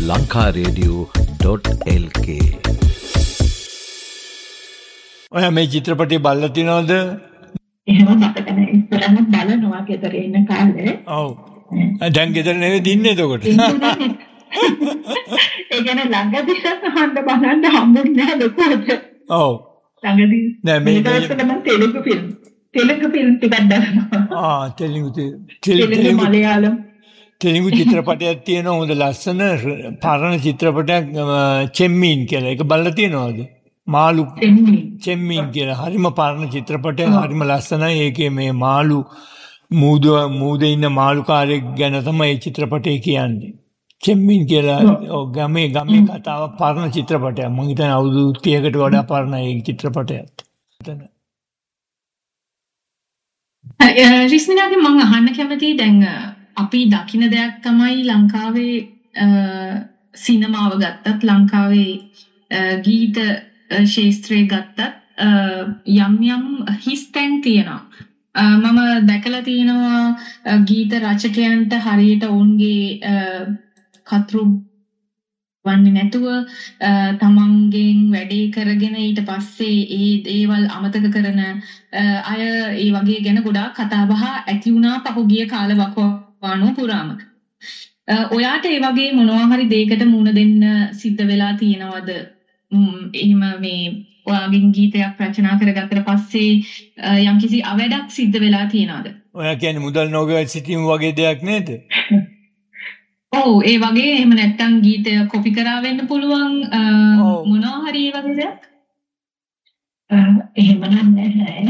lankaradio.lk. ඔයා මේ චිත්‍රපටය බලලා තියනවද? එහෙම මතක නැහැ. ඉස්සරහම බලනවා ගෙදර ඉන්න කාලේ. ඔව්. දැන් ගෙදර නෙවෙයි ඉන්නේ එතකොට. ඒ කියන්නේ ළඟදී අහන්න බලන්න හම්බුනේ නැහැ ලොකුවට. ඔව්. ළඟදී නෑ මේ මම තෙලුගු ෆිල්ම් ටිකක් බලනවා. තෙලුගු මලයාලම් තෙලුගු චිත්‍රපටයක් තියෙනවා හොඳ ලස්සන පරණ චිත්‍රපටයක් චෙම්මීන් කියලා. ඒක බලලා තියෙනවද? මාළු චෙම්මීන් කියලා. හරිම පරණ චිත්‍රපටයක්. හරිම ලස්සනයි. ඒකේ මේ මාළු මූදේ ඉන්න මාළුකාරයෙක් ගැන තමයි මේ චිත්‍රපටය කියන්නේ. චෙම්මීන් කියලා ගමේ කතාව පරණ චිත්‍රපටයක්. මම හිතන්නේ අවුරුදු 30කට වඩා පරණ ඒ චිත්‍රපටයක්. රිස්මිනාගේ මම අහන්න කැමතියි දැන් අපි දකින දෙයක් තමයි ලංකාවේ සිනමාව ගත්තත් ලංකාවේ ගීත ශාස්ත්‍රය ගත්තත් යම් හිස්තැන් තියෙනවා. මම දැකලා තියෙනවා ගීත රචකයන්ට හරියට ඔවුන්ගේ කතරු වන්නේ නැතුව තමන්ගෙන් වැඩේ කරගෙන ඊට පස්සේ ඒ දේවල් අමතක කරන අය ඒ වගේ ගැන ගොඩාක් කතා බහ ඇති වුණා පහුගිය කාලවකවානුව පුරාම. ඔයාට ඒ වගේ මොනවා හරි දෙයකට මුහුණ දෙන්න සිද්ධ වෙලා තියෙනවද? එහෙම මේ ඔයාගෙන් ගීතයක් රචනා කරගත්තට පස්සේ යම්කිසි අවැඩක් සිද්ධ වෙලා තියෙනවද? ඔයා කියන්නේ මුදල් නොගැව සිටීම වගේ දෙයක් නේද? ඔව් ඒ වගේ එහෙම නැත්තම් ගීතය කොපි කරා වෙන්න පුළුවන් මොනවා හරි ඒ වගේ දෙයක්? එහෙම නැහැ.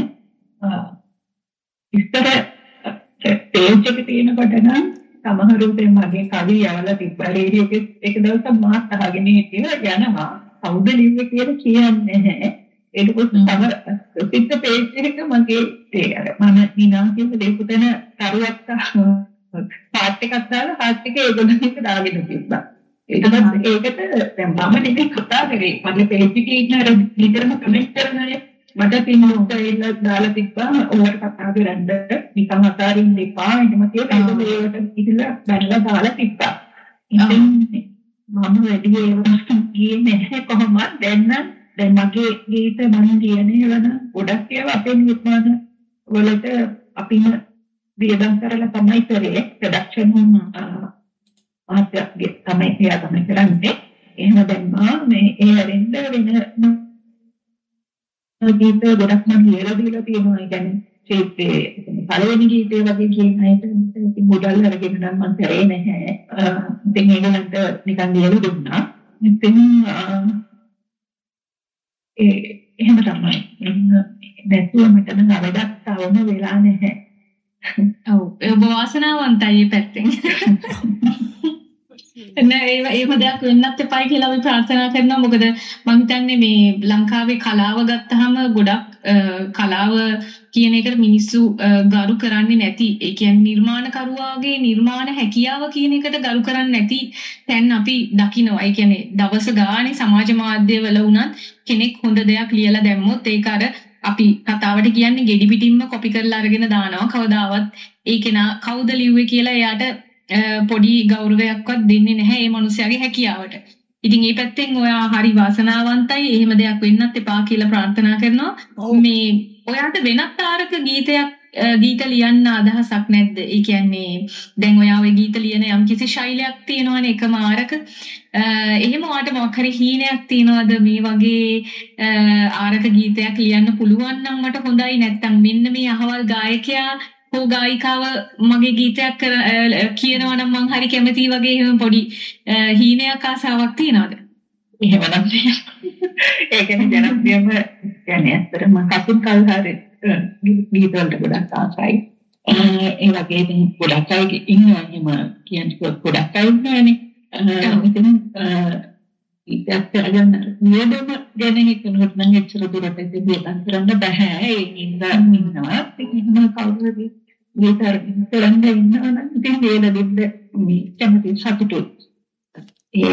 ඉස්සර පේජ් එක තියෙනකොට නම් සමහරුන්ට මගේ කවි යවලා තිබ්බා රේඩියෝ එකේ එක දවසක් මාත් අහගෙන හිටියා යනවා කවුද ලිව්වේ කියලා කියන්නේ නැහැ. ඒක තම ප්‍රසිද්ධ පේජ් එකක මගේ ඒ අර මම නිනා කියන දෙපුතන කරුවක් පාට් එකක් දාලා පාට් එකේ ඒගොල්ලෝ එක දාගෙන තිබ්බා. ඒකත් ඒකට දැන් මම නෙමෙයි කතා කරේ. මගේ පේජ් එකේ ඉන්න අර නිතරම කමෙන්ට් කරන අය මට පින්නොත් ඇවිල්ලා දාලා තිබ්බා ඔයාලට කතා කරන්න නිකන් අතාරින්න එපා එහෙම කියලා ඒකට ඉතිලා බැලලා දාලා තිබ්බා. ඉතින් මම වැඩි ඒවා ගියේ නැහැ කොහොමද දැන් මගේ ගීත මම කියන්නේ වෙන ගොඩක් ඒවා අපේ නිර්මාණ වලට අපිම වියදම් කරලා තමයි කරේ ප්‍රොඩක්ෂන් ආත්‍යගේ තමයි කරන්නේ. එහෙම දැම්මා මේ ඒ අරින්ද වෙන ගීත ගොඩක් මම ලියලා දීලා තියෙනවා. ඒ කියන්නේ ශිල්පේ පළවෙනි ගීතේ වගේ කියන අයට ඉතින් මොඩල් අරගෙන නම් මම කරේ නැහැ. ඉතින් ඒගොල්ලන්ට නිකන් ලියලා දුන්නා. ඉතින් එහෙම තමයි. නැතුව මට නම් අවඩක් තවම වෙලා නැහැ. ඔව් ඔබ වාසනාවන්තයි මේ පැත්තෙන්. නෑ ඒව දෙයක් වෙන්නත් එපයි කියලා අපි ප්‍රාර්ථනා කරනවා. මොකද මම හිතන්නේ මේ ලංකාවේ කලාව ගත්තාම ගොඩක් කලාව කියන එකට මිනිස්සු ගරු කරන්නේ නැති. ඒ කියන්නේ නිර්මාණකරුවාගේ නිර්මාණ හැකියාව කියන එකට ගරු කරන්නේ නැති තැන් අපි දකිනවා. ඒ කියන්නේ දවස ගානේ සමාජ මාධ්‍යවල වුණත් කෙනෙක් හොඳ දෙයක් ලියලා දැම්මොත් ඒක අර අපි කතාවට කියන්නේ ගෙඩි පිටින්ම කොපි කරලා අරගෙන දානවා. කවදාවත් ඒ කෙනා කවුද ලිව්වේ කියලා එයාට පොඩි ගෞරවයක්වත් දෙන්නේ නැහැ මේ මිනිස්යාගේ හැකියාවට. ඉතින් මේ පැත්තෙන් ඔයා හරි වාසනාවන්තයි. එහෙම දෙයක් වෙන්නත් එපා කියලා ප්‍රාර්ථනා කරනවා. මේ ඔයාට වෙනත් තාරක ගීත ලියන්න අදහසක් නැද්ද? ඒ කියන්නේ දැන් ඔයා ඔය ගීත ලියන යම්කිසි ශෛලියක් තියෙනවනේ එකම ආරක. එහෙම ඔයාට මොකක් හරි හීනයක් තියෙනවද මේ වගේ ආරක ගීතයක් ලියන්න පුළුවන් නම් මට හොඳයි. නැත්තම් මෙන්න මේ අහවල් ගායකයා හෝ ගායිකාව මගේ ගීතයක් කියනවා නම් මං හරි කැමතියි වගේ එහෙම පොඩි හීනයක් ආසාවක් තියනවද? එහෙමනම් ඒ කියන්නේ ජනප්‍රියම කියන්නේ ඇත්තටම කපුන් කල්හාරේ ගීත වලට ගොඩක් ආසයි. ඒ වගේ ඉතින් ගොඩක් අය ඉන්නවා එහෙම කියන්නේ ගොඩක් අය ඉන්නවනේ. ඉතින් ඉතින් කරගන්න නියමම ගැන හිතනකොට නම් එච්චර දුරට ඉතින් කරන්න බෑ. ඒ ඉඳලා ඉන්නවා. ඉතින් කවුරුද ගීතර කරන්න ඉන්නවා නම් ඉතින් වේල දෙන්න මේ කැමති සතුටුත්. ඒ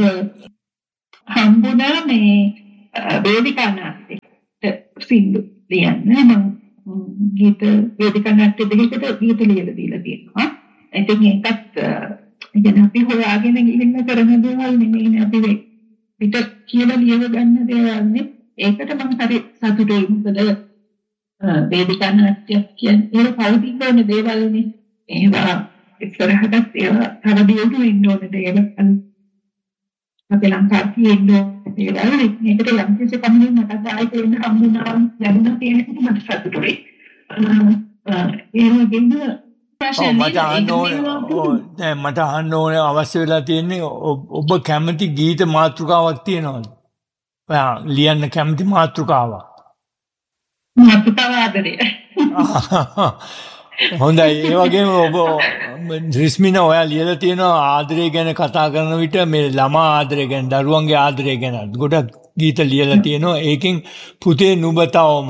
හම්බුණා මේ වේදිකා නාට්‍යයට සින්දු ලියන්න මම ගීත වේදිකා නාට්‍ය දෙකකට ගීත ලියලා දීලා තියෙනවා. ඉතින් ඒකත් ඉතින් අපි හොයාගෙන ගිහින් කරන දේවල් නෙමෙයි අපි පිට කියලා ලියව ගන්න දේවල් නේ. ඒකට මම හරි සතුටුයි. මොකද වේදිකා නාට්‍ය කියන්නේ ඒ පෞද්ගලික වෙන දේවල් නේ. ඒවා ඉස්සරහට ඒවා තව දියුණු වෙන්න ඕන දේවල්. අපේ ලංකාවේ ඉන්න දේවල් මේකට යම් කිසි කමින් මට ආයෙත් වෙන හම්බුනා ලැබුණා කියන එක මට සතුටුයි. ඒ වගේම මට අහන්න ඕනේ අවශ්‍ය වෙලා තියෙන්නේ ඔබ කැමති ගීත මාතෘකාවක් තියෙනවද? ඔයා ලියන්න කැමති මාතෘකාවක්. මාතෘකාව ආදරය. හොඳයි. ඒ වගේම ඔබ රිස්මිනා ඔයා ලියලා තියෙනවා ආදරය ගැන කතා කරන විට මේ ළමා ආදරය ගැන, දරුවන්ගේ ආදරය ගැන ගොඩක් ගීත ලියලා තියෙනවා. ඒකෙන් පුතේ නුඹ තවම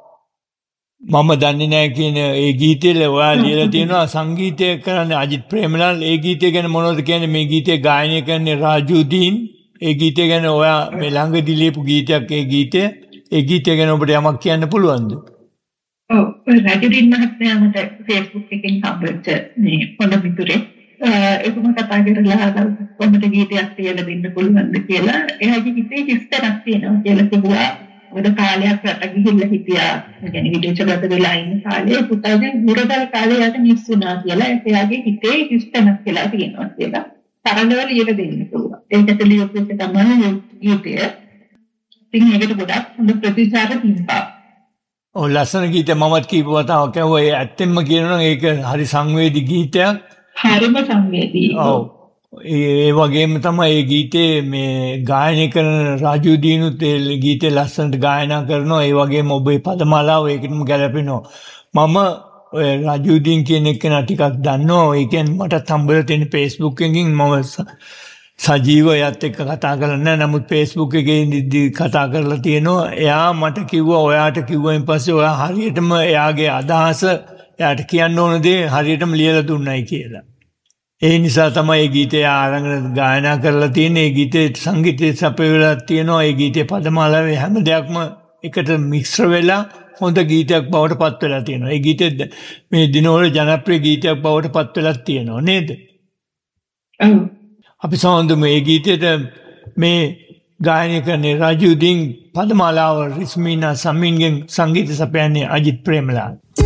මම දන්නේ නැහැ කියන ඒ ගීතේ ඔයා ලියලා තියෙනවා. සංගීතය කරන්නේ අජිත් ප්‍රේමලාල්. ඒ ගීතය ගැන මොනවද කියන්නේ? මේ ගීතය ගායනය කරන්නේ රාජුදීන්. ඒ ගීතය ගැන ඔයා මේ ළඟදී ලියපු ගීතයක්. ඒ ගීතය ගැන ඔබට යමක් කියන්න පුළුවන්ද? ඔව්, රාජුදීන් මහත්මයා මට Facebook එකෙන් හම්බෙච්ච මේ හොඳ මිතුරේ. ඒකම කතා කරලා කොහොමද ගීතයක් තියලා දෙන්න පුළුවන්ද කියලා. එයාගේ ගීතේ හිස්තරක් තියෙනවා කියලා කිව්වා. මොකද කාලයක් රට ගිහිල්ලා හිටියා. ඒ කියන්නේ විදේශගත වෙලා ඉන්න කාලේ පුතාගේ මුරදල් කාලේ යට මිස් වුණා කියලා එයාගේ හිතේ හිස්තනක් කියලා තියෙනවා කියලා. තරණවල ලියලා දෙන්න පුළුවන්. ඒකට ලියපු එක තමයි ගීතය. ඉතින් ඒකට ගොඩක් හොඳ ප්‍රතිචාර තිබ්බා. ඔව්, ලස්සන ගීතය. මමත් කීප වතාවක් ඇහුවා. ඒ ඇත්තෙන්ම කියනවා නම් ඒක හරි සංවේදී ගීතයක්. හරිම සංවේදී. ඔව්. ඒ වගේම තමයි ඒ ගීතේ මේ ගායනය කරන රාජුදීනුත් ඒ ගීතේ ලස්සනට ගායනා කරනවා. ඒ වගේම ඔබේ පදමාලාව ඒකටම ගැලපෙනවා. මම ඔය රාජුදීන් කියන එක ටිකක් දන්නවා. ඒ කියන්නේ මටත් හම්බෙලා තියෙන Facebook එකකින් මම සජීව යත් එක්ක කතා කරලා නැහැ. නමුත් Facebook එකේ කතා කරලා තියෙනවා. එයා මට කිව්වා ඔයාට කිව්වයින් පස්සේ ඔයා හරියටම එයාගේ අදහස එයාට කියන්න ඕන දේ හරියටම ලියලා දුන්නයි කියලා. ඒ නිසා තමයි මේ ගීතය ආරංගන ගායනා කරලා තියෙන්නේ. මේ ගීතේ සංගීතය සපයලා තියෙනවා. මේ ගීතේ පදමාලාවේ හැම දෙයක්ම එකට මිශ්‍ර වෙලා හොඳ ගීතයක් බවට පත් වෙලා තියෙනවා. මේ ගීතේ මේ දිනවල ජනප්‍රිය ගීතයක් බවට පත් වෙලා තියෙනවා නේද? ඔව්. අපි සමන්දුම මේ ගීතයට මේ ගායනය කරන්නේ රාජුදීන්, පදමාලාව රිස්මිනා, සමින්ගෙන් සංගීත සපයන්නේ අජිත් ප්‍රේමලාල්.